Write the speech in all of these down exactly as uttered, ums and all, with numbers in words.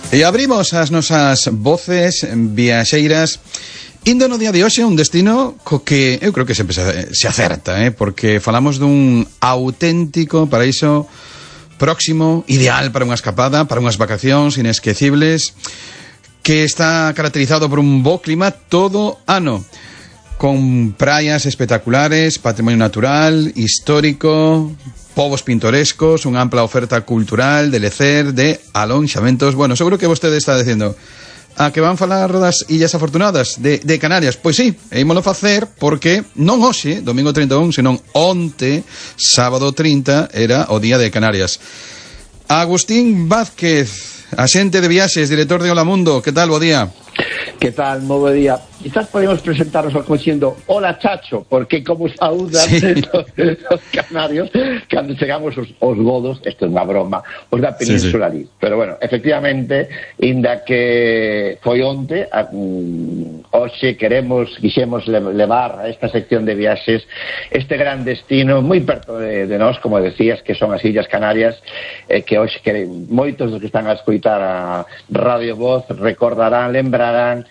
E abrimos as nosas voces viaxeiras indo no día de hoxe un destino co que eu creo que sempre se, se acerta, eh? Porque falamos dun auténtico paraíso próximo, ideal para unha escapada, para unhas vacacións inesquecibles, que está caracterizado por un bo clima todo ano, con praias espectaculares, patrimonio natural, histórico, povos pintorescos, unha ampla oferta cultural, de lecer, de alonxamentos. Bueno, seguro que vostede está dicindo a que van falar das Illas Afortunadas de, de Canarias. Pois sí, ímolo facer porque non hoxe, domingo trinta e un, senón onte, sábado trinta, era o día de Canarias. Agustín Vázquez, axente de viaxes, director de Hola Mundo, que tal, bo día? Que tal, moi bo día. Quizás podemos presentarnos como diciendo hola Chacho, porque como saúdan sí. los, los canarios cando chegamos os, os godos, isto é unha broma, os da Península sí, sí. Pero bueno, efectivamente, inda que foi onte, a, um, hoxe queremos, quixemos levar a esta sección de viaxes este gran destino moi perto de, de nós, como decías, que son as Illas Canarias, eh, que hoxe que moitos dos que están a escoitar a Radio Voz recordarán, lembrarán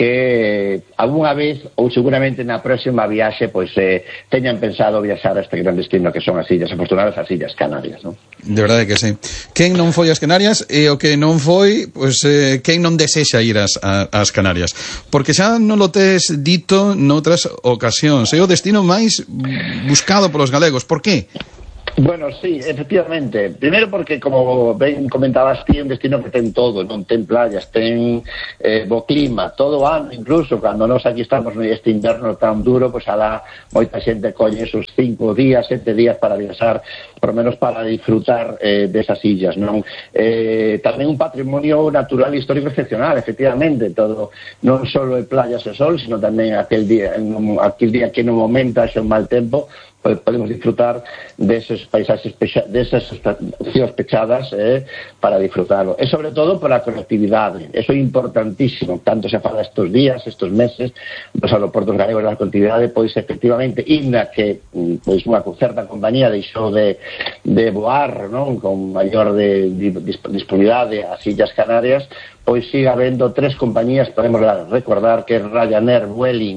que algunha vez ou seguramente na próxima viaxe pois eh, teñan pensado viaxar a este gran destino que son as Illas Afortunadas, as Illas Canarias, non? De verdade que sí. Quen non foi ás Canarias e o que non foi, pois eh, quen non desexa ir ás, ás Canarias? Porque xa non lo tes dito noutras ocasións, é o destino máis buscado polos galegos. Por que? Bueno, sí, efectivamente. Primeiro porque, como ben comentabas ti, un destino que ten todo, non ten playas, ten eh, bo clima, todo o ano, incluso cando nós aquí estamos neste inverno tan duro, pois alá moita xente colle esos cinco días, sete días para viaxar, por lo menos para disfrutar eh, desas illas, non? Eh, tamén un patrimonio natural e histórico excepcional, efectivamente, todo, non só de playas e sol, sino tamén aquel día, aquel día que no momento haxe un mal tempo, podemos disfrutar deses paisaxes, desas estacións pechadas eh, para disfrutarlo. E sobre todo por a conectividade. Eso é importantísimo. Tanto se fala estes días, estes meses, dos aeroportos galegos da conectividade, pois efectivamente, inda que pois unha certa compañía deixou de, de voar, non, con maior de, de, disponibilidade ás Illas Canarias, pois siga habendo tres compañías, podemos recordar que Ryanair, Vueling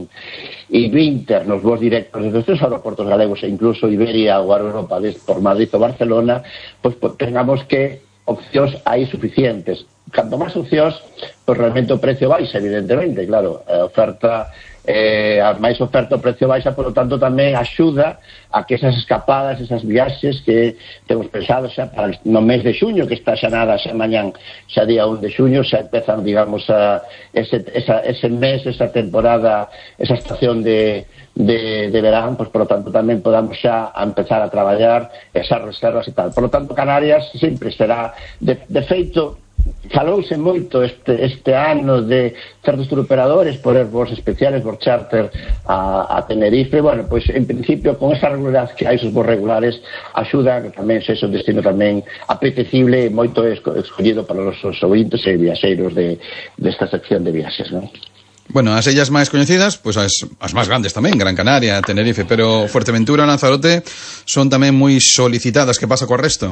e Vinter nos voos directos desde os tres aeroportos galegos e incluso Iberia ou Europa por Madrid ou Barcelona, pois tengamos que opcións aí suficientes. Canto máis opcións, pois realmente o precio baixa, evidentemente, claro, a oferta eh, a máis oferta o precio baixa, por lo tanto tamén axuda a que esas escapadas, esas viaxes que temos pensado xa para no mes de xuño, que está xa nada, xa mañán, xa día un de xuño, xa empezan, digamos, a ese, esa, ese mes, esa temporada, esa estación de de, de verán, pois, por lo tanto, tamén podamos xa a empezar a traballar esas reservas e tal. Por lo tanto, Canarias sempre será, de, de feito, falouse moito este, este ano de certos turoperadores poder voos especiales, voos charter a, a Tenerife. Bueno, pois en principio con esa regularidade que hai, esos voos regulares axuda que tamén se ese destino tamén apetecible e moito escollido para os ouvintes e viaxeiros de, desta sección de viaxes, non? Bueno, as illas máis coñecidas, pois as, as máis grandes tamén, Gran Canaria, Tenerife, pero Fuerteventura, Lanzarote son tamén moi solicitadas. Que pasa co resto?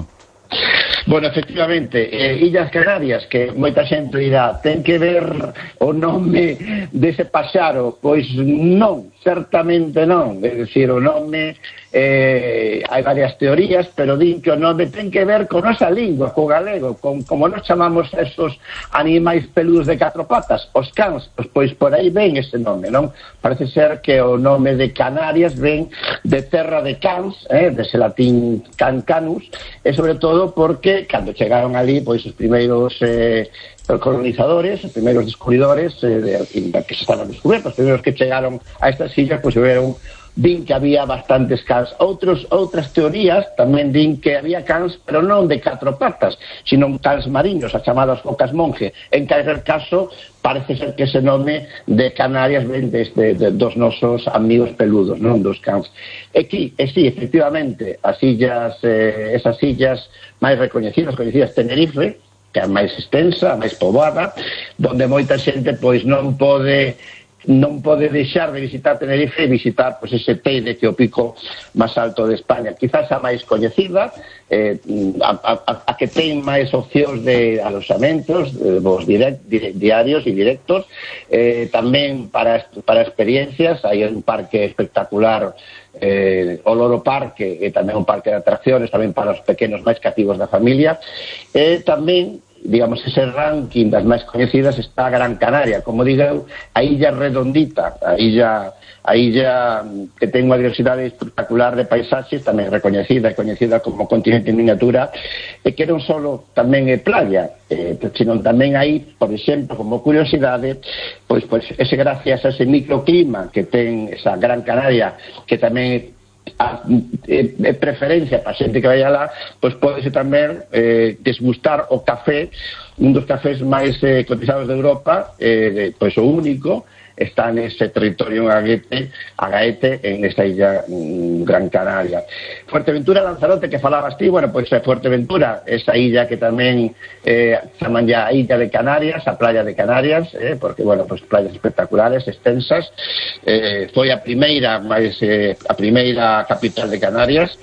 Bueno, efectivamente, eh, Illas Canarias, que moita xente dirá, ten que ver o nome dese paxaro, pois non, certamente non, é dicir, o nome, eh, hai varias teorías, pero din que o nome ten que ver con nosa lingua, co galego, con, como nos chamamos esos animais peludos de catro patas, os cans, pois, pois por aí ven ese nome, non? Parece ser que o nome de Canarias ven de terra de cans, eh, dese latín can canus, e sobre todo porque cando chegaron ali, pois os primeiros eh, colonizadores, os primeiros descubridores eh, de, que se estaban descubertos, os primeiros que chegaron a estas illas, pois veron, din que había bastantes cans. Outros, outras teorías tamén din que había cans, pero non de catro patas, sino cans mariños, as chamadas focas monje. En calquer caso, parece ser que ese nome de Canarias ven desde de, dos nosos amigos peludos, non dos cans. E que, e sí, efectivamente, as illas, eh, esas illas máis recoñecidas, coñecidas, Tenerife, que é a máis extensa, a máis poboada, donde moita xente pois non pode non pode deixar de visitar Tenerife e visitar pois, ese Teide, que é o pico máis alto de España, quizás a máis coñecida, eh, a, a, a que ten máis opcións de alojamentos eh, vos direct, direct, diarios e directos, eh, tamén para, para experiencias. Hai un parque espectacular, eh, o Loro Parque, e tamén un parque de atracciones tamén para os pequenos máis cativos da familia. E eh, tamén, digamos, ese ranking das máis coñecidas está Gran Canaria, como digo, a illa redondita, a illa, a illa que ten unha diversidade espectacular de paisaxes, tamén recoñecida e coñecida como continente en miniatura, e que non só tamén é playa, eh, senón tamén aí, por exemplo, como curiosidade, pois, pois ese gracias a ese microclima que ten esa Gran Canaria, que tamén a eh, preferencia para a xente que vai alá, pois podese tamén eh, desgustar o café, un dos cafés máis eh, cotizados de Europa, eh, pois o único, está nese territorio en Agaete, Agaete en esta illa mm, Gran Canaria. Fuerteventura, Lanzarote, que falabas ti, bueno, pois Fuerteventura, esa illa que tamén eh, chaman ya a illa de Canarias, a playa de Canarias, eh, porque, bueno, pois playas espectaculares, extensas, eh, foi a primeira, máis, eh, a primeira capital de Canarias,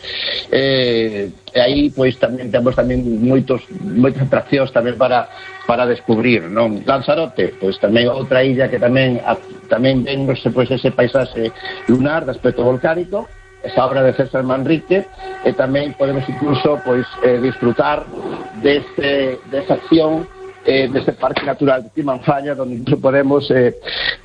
eh, e aí, pois, tamén temos tamén moitos, moitas atraccións tamén para para descubrir, non? Lanzarote, pois tamén outra illa que tamén a, tamén ven pois, ese paisaxe lunar de aspecto volcánico, esa obra de César Manrique, e tamén podemos incluso pois eh, disfrutar deste, desa acción eh, deste parque natural de Timanfaya, donde incluso podemos eh,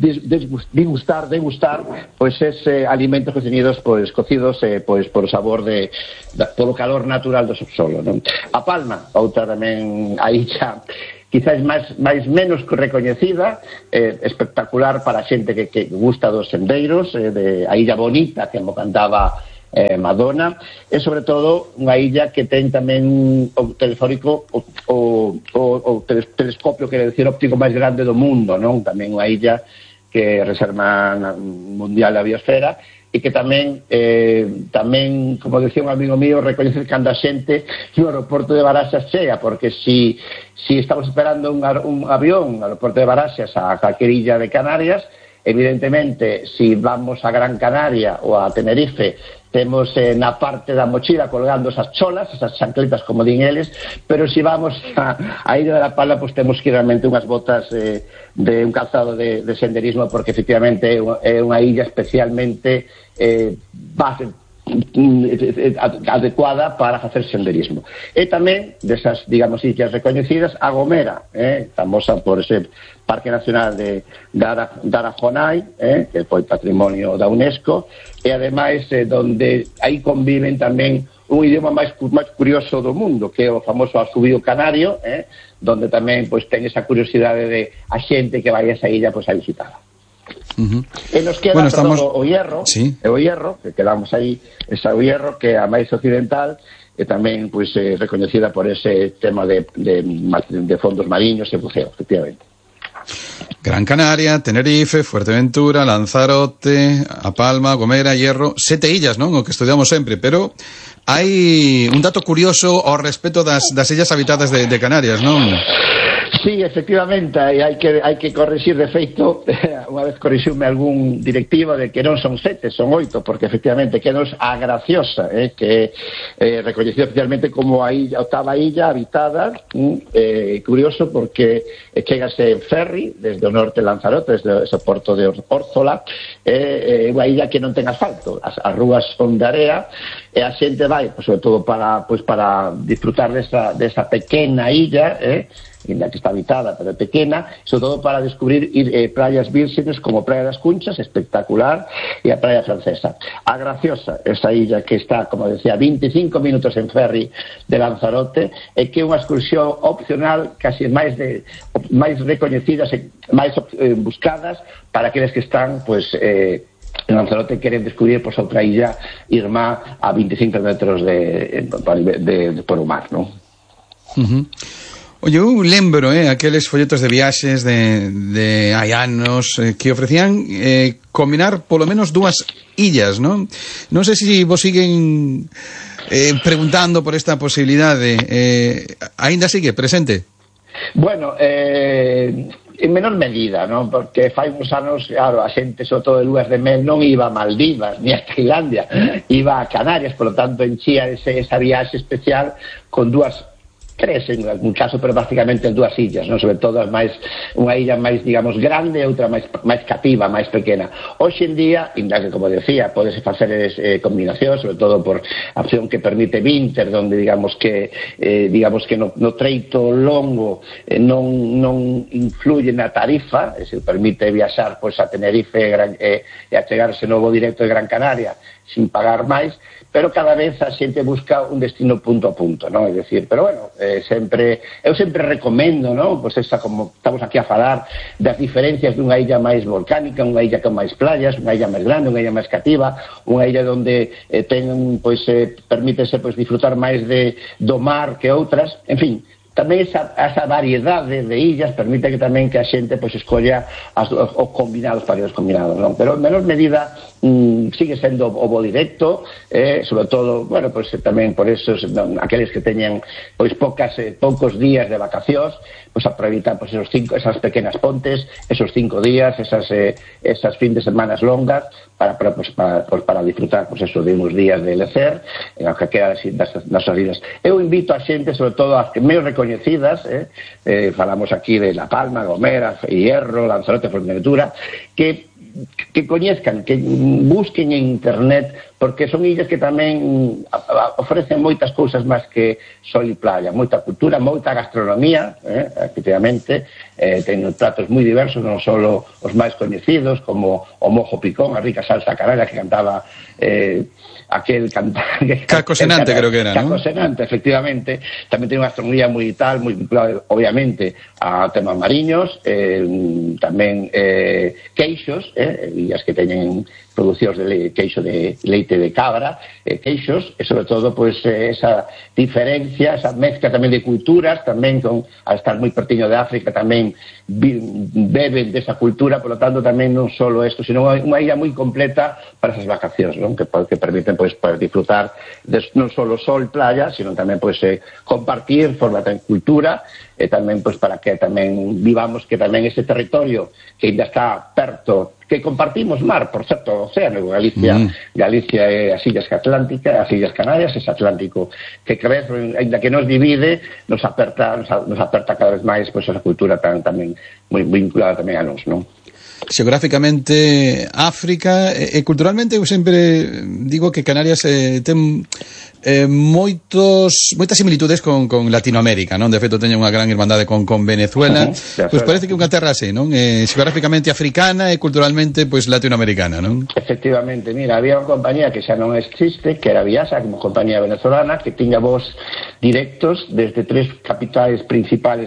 degustar, degustar pois ese alimentos cocinidos, pois cocidos eh, pois por o sabor de, de polo calor natural do subsolo, non? A Palma, outra tamén a illa quizás máis, máis menos recoñecida, eh, espectacular para a xente que, que gusta dos sendeiros, eh, de a illa bonita, que mo cantaba eh, Madonna, e sobre todo unha illa que ten tamén o telefónico, o, o, o, o telescopio, quero decir, óptico máis grande do mundo, non? Tamén unha illa que é reserva mundial da biosfera, e que tamén, eh, tamén, como decía un amigo mío, recoñece cando a xente no aeroporto de Baraxas chega, porque si, si estamos esperando un, un avión no aeroporto de Baraxas a calquer illa de Canarias, evidentemente, si vamos a Gran Canaria ou a Tenerife, temos eh, na parte da mochila colgando esas cholas, esas chancletas, como din eles, pero si vamos a, a Illa de la Palma, pues temos que ir realmente unhas botas eh, de un calzado de, de senderismo, porque efectivamente é unha illa especialmente eh, base, adecuada para facer senderismo. E tamén desas, digamos, illas recoñecidas, a Gomera, eh, famosa por ese Parque Nacional de Darajonai, eh, que foi patrimonio da UNESCO, e ademais eh, donde aí conviven tamén un idioma máis, máis curioso do mundo, que é o famoso asubío canario, eh, donde tamén pois ten esa curiosidade de a xente que vai a esa illa pois a visitarla. Uh-huh. E nos queda bueno, estamos... o, o Hierro, sí. o Hierro, que quedamos aí, esa o Hierro, que é a máis occidental, e tamén pois eh, recoñecida por ese tema de, de, de fondos mariños e buceo, efectivamente. Gran Canaria, Tenerife, Fuerteventura, Lanzarote, A Palma, Gomera, Hierro, sete illas, non? O que estudiamos sempre, pero hai un dato curioso ao respecto das, das illas habitadas de, de Canarias, non? Sí, efectivamente, hai que, hai que corrixir, de feito, unha vez corrixiume algún directivo de que non son sete, son oito, porque efectivamente que nos a Graciosa, eh, que é eh, recoñecida oficialmente como a illa, octava illa habitada, eh, curioso porque eh, chegase en ferry desde o norte de Lanzarote, desde ese porto de Órzola, é eh, unha illa que non ten asfalto, as, as rúas son de area, e a xente vai, pues, sobre todo para, pues, para disfrutar desa, desa pequena illa, eh, en la que está habitada, pero pequena, sobre todo para descubrir eh, playas vírgenes como Praia das Cunchas, espectacular, e a Praia Francesa. A Graciosa, esa illa que está, como decía, veinticinco minutos en ferry de Lanzarote, e que é unha excursión opcional, casi máis de máis recoñecidas e máis eh, buscadas para aqueles que están, pues, eh, en Lanzarote, queren descubrir pues, outra illa irmá a veinticinco metros de, de, de, de por o mar, non? Uh-huh. Oye, eu lembro, eh, aqueles folletos de viaxes de, de hai anos eh, que ofrecían eh, combinar polo menos dúas illas, non? Non sei se vos siguen eh, preguntando por esta posibilidade. Eh, ainda sigue presente? Bueno, eh, en menor medida, non? Porque fai uns anos, claro, a xente, sobre todo de luas de mel, non iba a Maldivas ni a Tailandia, iba a Canarias, por lo tanto enchía ese, esa viaxe especial con dúas, tres en algún caso, pero básicamente en dúas illas, non? Sobre todo as máis, unha illa máis, digamos, grande e outra máis, máis cativa, máis pequena. Hoxe en día, inda que, como decía, podes facer eh, combinacións, sobre todo por a opción que permite Vinter, donde digamos que eh, digamos que no, no treito longo eh, non, non influye na tarifa, se permite viaxar pois, a Tenerife e, Gran, eh, e a chegarse no voo directo de Gran Canaria sin pagar máis, pero cada vez a xente busca un destino punto a punto, non? É dicir, pero bueno, eh, sempre, eu sempre recomendo, non? Pois esa, como estamos aquí a falar das diferencias dunha illa máis volcánica, unha illa con máis playas, unha illa máis grande, unha illa máis cativa, unha illa onde eh, ten, pois, eh, permítese pois, disfrutar máis de, do mar que outras, en fin, tamén esa, esa variedade de illas permite que tamén que a xente pois, escolla as, os, os combinados para os combinados, non? Pero en menor medida mm, sigue sendo o voo directo, eh, sobre todo, bueno, pois tamén por esos, non, aqueles que teñen pois pocas, eh, poucos días de vacacións, pois aproveitar pois, esos cinco, esas pequenas pontes, esos cinco días, esas, eh, esas fin de semanas longas, para, para, pues, para, pues, para disfrutar pues eso, de uns días de lecer en o que queda das, das vidas. Eu invito a xente, sobre todo as que menos recoñecidas, eh, eh, falamos aquí de La Palma, Gomera, Hierro, Lanzarote, Fuerteventura, que que coñezcan, que busquen en internet, porque son illas que tamén ofrecen moitas cousas máis que sol e playa, moita cultura, moita gastronomía, eh, efectivamente, eh, teñen pratos moi diversos, non só os máis coñecidos, como o mojo picón, a rica salsa canaria que cantaba eh, aquel cantante... Caco Senante, creo que era, Caco ¿no? Senante, efectivamente. Tamén ten unha gastronomía moi tal, moi vinculada, obviamente, a temas mariños, eh, tamén eh, queixos, eh, illas que teñen producións de le, queixo de leite de cabra, eh, queixos, e sobre todo, pues, eh, esa diferencia, esa mezcla tamén de culturas, tamén con, al estar moi pertiño de África, tamén beben desa cultura, por lo tanto, tamén non só isto, sino unha illa moi completa para esas vacacións, non? Que, que permiten, pues, poder disfrutar de, non só sol, playa, sino tamén, pues, eh, compartir, formar tamén cultura, e tamén, pues, para que tamén vivamos que tamén ese territorio que ainda está perto, que compartimos mar, por certo, o océano, Galicia, mm. Galicia é as illas Atlánticas, as illas Canarias, ese Atlántico que crece, ainda que nos divide, nos aperta, nos, nos aperta cada vez máis, pois, esa cultura tan, tamén moi vinculada tamén a nós, non? Xeográficamente África e, e culturalmente eu sempre digo que Canarias eh, ten eh, moitos moitas similitudes con, con Latinoamérica, non? De feito teñen unha gran irmandade con, con Venezuela. Uh-huh. Pois parece que unha terra así, non? Eh, xeográficamente africana e culturalmente pois latinoamericana, non? Efectivamente, mira, había unha compañía que xa non existe, que era Viasa, como compañía venezolana, que tiña voos directos desde tres capitales principales